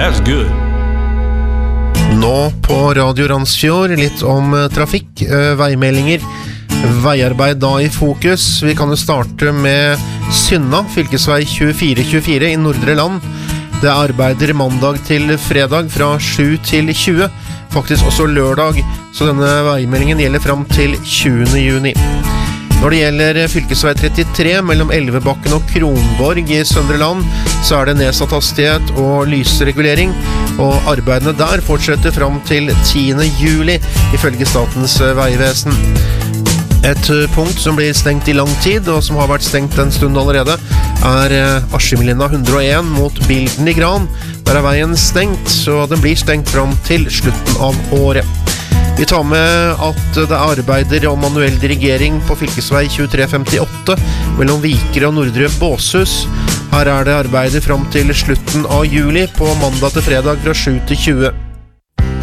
That's good. Nå på Radio Randsfjord, litt om trafikk, veimeldinger, veiarbeid da i fokus. Vi kan jo starte med Synna, fylkesvei 2424 i Nordre Land. Det arbeider mandag til fredag fra 7 til 20, faktisk også lørdag, så denne veimeldingen gjelder frem til 20. juni. Når det gjelder fylkesvei 33 mellom Elvebakken og Kronborg i Søndre Land, så det nedsatt hastighet og lysregulering, og arbeidene der fortsetter frem til 10. juli, ifølge Statens vegvesen. Et punkt som blir stengt i lang tid, og som har vært stengt en stund allerede, Askimlinna 101 mot Bilden i Gran. Der veien stengt, så den blir stengt frem til slutten av året. Vi tar med at det arbeider om manuell dirigering på fylkesvei 2358 mellom Viker og Nordre Båshus. Her det arbeider frem til slutten av juli på mandag til fredag fra 7 til 20.